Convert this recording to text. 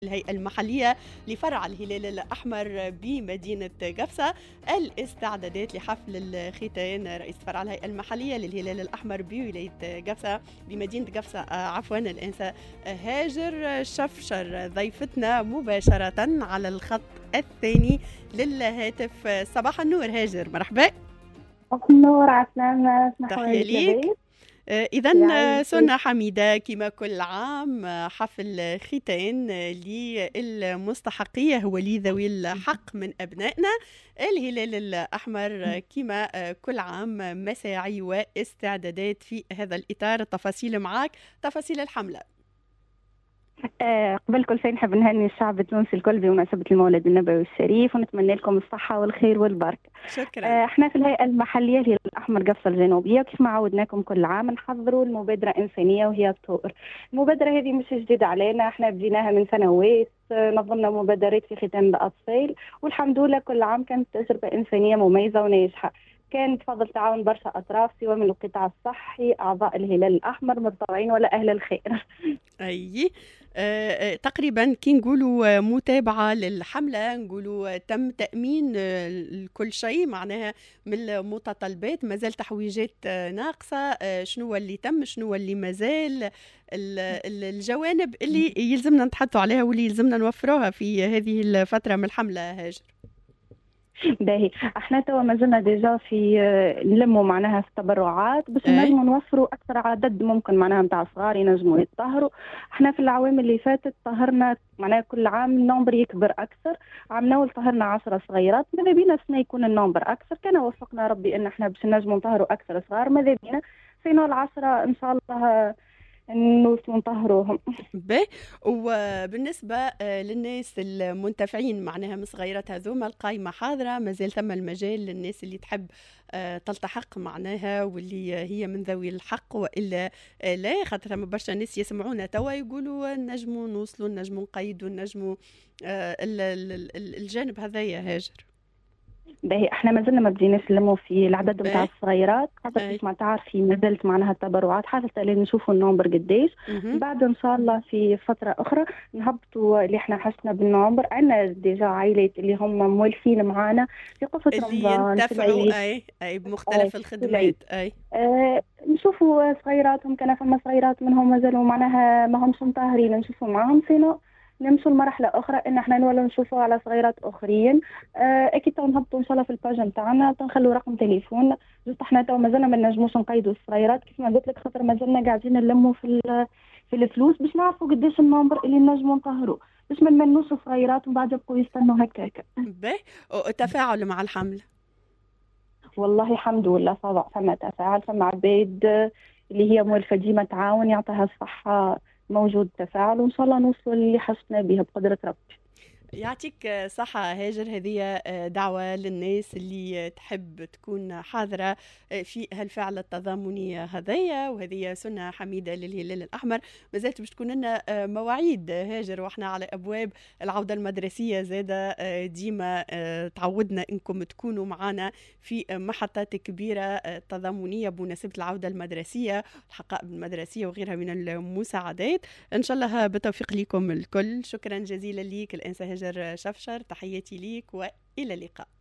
الهيئة المحلية لفرع الهلال الأحمر بمدينة قفصة الاستعدادات لحفل الختان. رئيس فرع الهيئة المحلية للهلال الأحمر بولاية قفصة بمدينة قفصة عفوا الأنسة هاجر شفشر ضيفتنا مباشرة على الخط الثاني للهاتف. صباح النور هاجر، مرحبا. صباح النور عسلامة، تحية ليك. إذا سنة حميدة كما كل عام حفل ختان للمستحقية هو لذوي الحق من أبنائنا. الهلال الأحمر كما كل عام مساعي واستعدادات في هذا الإطار. التفاصيل معك، تفاصيل الحملة. قبل كل شيء نحب نهني الشعب التونسي الكل بمناسبة المولد النبوي الشريف، ونتمنى لكم الصحة والخير والبركة. شكرا. احنا في الهيئة المحلية الهلال الأحمر قفصة الجنوبية، وكيف ما عودناكم كل عام نحضروا المبادرة إنسانية وهي الطور. المبادرة هذه مش جديدة علينا، احنا بديناها من سنوات، نظمنا مبادرات في ختان الأطفال، والحمد لله كل عام كانت تجربة إنسانية مميزة وناجحة. كان بفضل تعاون برشا أطراف سواء من القطاع الصحي، أعضاء الهلال الأحمر، متطوعين ولا أهل الخير. أي تقريبا كي نقولوا متابعة للحملة نقولوا تم تأمين كل شيء معناها من المتطلبات، مازال تحويجات ناقصة. شنو اللي تم، شنو اللي مازال، الجوانب اللي يلزمنا نتحطوا عليها واللي يلزمنا نوفروها في هذه الفترة من الحملة هاجر. باهي، احنا توا مازلنا ديجا في نلموا معناها في التبرعات باش نجموا نوفروا اكثر عدد ممكن معناها نتاع صغار ينجموا يتطهروا. احنا في العوام اللي فاتت طهرنا معناها كل عام النمبر يكبر اكثر. عام نول طهرنا 10 صغيرات، ماذا بينا السنه يكون النمبر اكثر. كان وفقنا ربي ان احنا باش نجموا نطهروا اكثر صغار، ماذا بينا سينو العشرة ان شاء الله نوصلوا نطهروهم. به. وبالنسبة للناس المنتفعين معناها من صغيرات هذوما، القائمة حاضرة، مازال ثم المجال للناس اللي تحب تلتحق معناها واللي هي من ذوي الحق وإلا لا، خاطر برشا ناس يسمعونا توا يقولوا نجموا نوصلوا، نجموا نقيدوا، نجموا الجانب هذايا هاجر. باهي، احنا مازلنا ما بديناش نلموا في العدد نتاع الصغيرات، خاطر كيف ما تعرفي مازالت معناها التبرعات حتى اللي نشوفوا النمبر قديش. بعد ان شاء الله في فتره اخرى نهبطوا اللي احنا حسنا بالنمبر. عندنا ديجا عائلات اللي هم مولفين معانا في قصه رمضان اللي ينتفعوا اي بمختلف الخدمات. نشوفوا صغيراتهم، كان فما صغيرات منهم مازالوا معناها ما همش مطهرين، نشوفوا معاهم فينا نمشوا لمرحلة أخرى إن إحنا نولوا نشوفوا على صغيرات أخرين. أكيد نهبطوا إن شاء الله في الباج نتاعنا، تنخلوا رقم تليفون. جوست إحنا تو مازلنا ما نجموش نقيدوا الصغيرات كيف ما قلت لك، خاطر مازلنا قاعدين نلموا في الفلوس باش نعرفوا قديش النمبر اللي نجموا نطهروا، باش ما نمنوش صغيرات ومن بعد يبقوا يستنوا هكاك. به. التفاعل مع الحملة والله الحمد لله فما تفاعل، فما عباد اللي هي مولفة ديما تعاون يعطيها الصحة، موجود تفاعل، وإن شاء الله نوصل اللي حسنا به بقدرة ربي. يعطيك صحة هاجر. هذه دعوة للناس اللي تحب تكون حاضرة في هالفعل التضامني هذايا، وهذه سنة حميدة للهلال الأحمر. مازالت باش تكون لنا مواعيد هاجر واحنا على أبواب العودة المدرسية زادة، ديما تعودنا إنكم تكونوا معنا في محطات كبيرة تضامنية بمناسبة العودة المدرسية، الحقائب المدرسية وغيرها من المساعدات. إن شاء الله بالتوفيق لكم الكل. شكرا جزيلا ليك الأنسة هاجر شفشر، تحياتي ليك وإلى اللقاء.